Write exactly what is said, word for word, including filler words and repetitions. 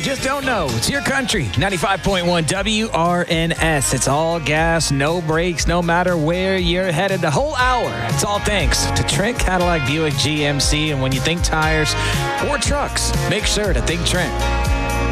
just don't know. It's your country. ninety-five point one W R N S. It's all gas, no brakes, no matter where you're headed. The whole hour. It's all thanks to Trent Cadillac Buick G M C. And when you think tires or trucks, make sure to think Trent.